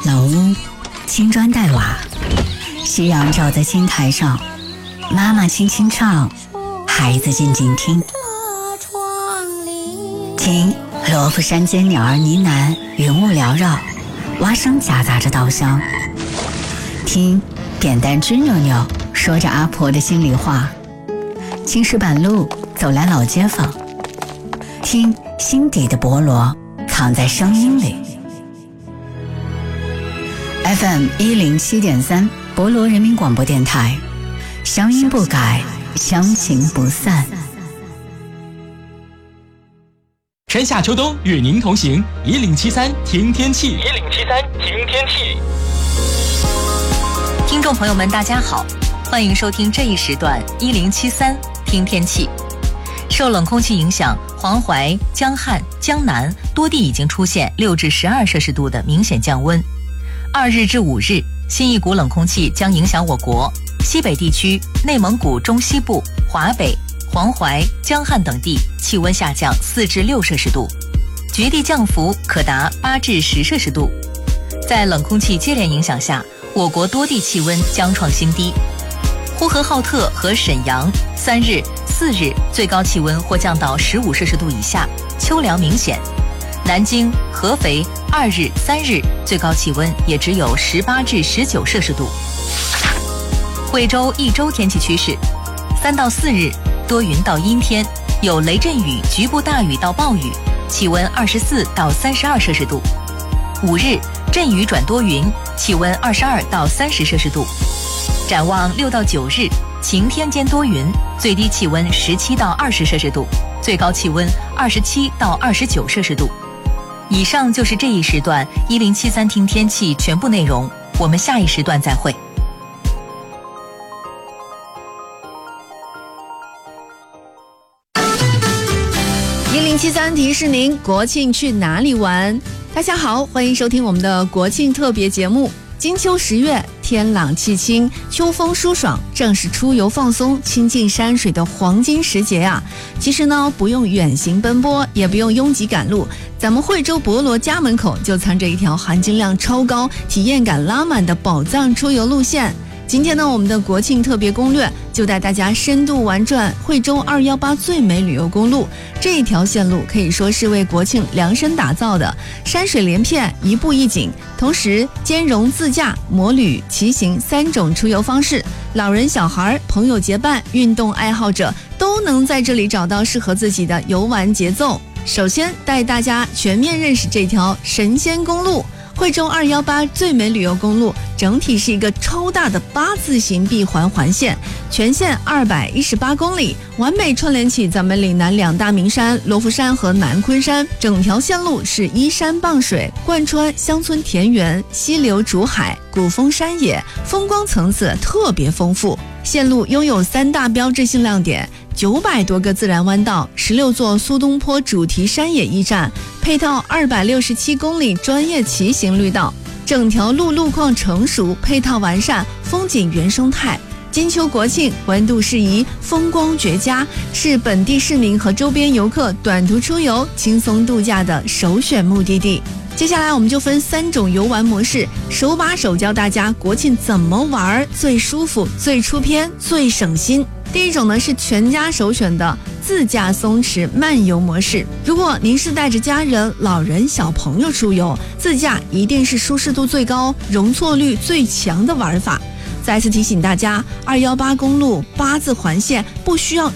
老屋，青砖黛瓦，夕阳照在青苔上，妈妈轻轻唱，孩子静静听。听罗浮山间鸟儿呢喃，云雾缭绕，蛙声夹杂着稻香。听扁担吱扭扭，说着阿婆的心里话。青石板路走来老街坊，听心底的菠萝藏在声音里。FM 107.3博罗人民广播电台，乡音不改，乡情不散。 春夏秋冬与您同行，1073听天气。1073听天气。 听众朋友们，大家好，欢迎收听这一时段1073听天气。受冷空气影响，黄淮、江汉、江南多地已经出现6至12摄氏度的明显降温。2日至5日，新一股冷空气将影响我国西北地区、内蒙古中西部、华北、黄淮、江汉等地，气温下降4至6摄氏度，局地降幅可达8至10摄氏度。在冷空气接连影响下，我国多地气温将创新低。呼和浩特和沈阳3日、4日最高气温或降到15摄氏度以下，秋凉明显。南京、合肥2日、3日最高气温也只有18至19摄氏度。惠州一周天气趋势：3到4日多云到阴天，有雷阵雨、局部大雨到暴雨，气温24到32摄氏度。5日阵雨转多云，气温22到30摄氏度。展望6到9日，晴天兼多云，最低气温17到20摄氏度，最高气温27到29摄氏度。以上就是这一时段1073听天气全部内容，我们下一时段再会。 1073提示您，国庆去哪里玩？大家好，欢迎收听我们的国庆特别节目。金秋10月，天朗气清，秋风舒爽，正是出游放松、亲近山水的黄金时节啊！其实呢，不用远行奔波，也不用拥挤赶路，咱们惠州博罗家门口就藏着一条含金量超高、体验感拉满的宝藏出游路线。今天呢，我们的国庆特别攻略就带大家深度玩转惠州218最美旅游公路。这一条线路可以说是为国庆量身打造的，山水连片，一步一景，同时兼容自驾、摩旅、骑行3种出游方式，老人、小孩、朋友结伴、运动爱好者都能在这里找到适合自己的游玩节奏。首先带大家全面认识这条神仙公路。惠州218最美旅游公路整体是一个超大的8字形闭环环线，全线218公里，完美串联起咱们岭南2大名山罗浮山和南昆山。整条线路是依山傍水，贯穿乡村田园、溪流竹海、古风山野，风光层次特别丰富。线路拥有3大标志性亮点，900多个自然弯道，16座苏东坡主题山野驿站，配套267公里专业骑行绿道，整条路况成熟，配套完善，风景原生态。金秋国庆，温度适宜，风光绝佳，是本地市民和周边游客短途出游、轻松度假的首选目的地。接下来我们就分3种游玩模式，手把手教大家国庆怎么玩最舒服、最出片、最省心。第一种呢是全家首选的自驾松弛漫游模式。如果您是带着家人、老人、小朋友出游，自驾一定是舒适度最高、容错率最强的玩法。再次提醒大家，218公路8字环线不需要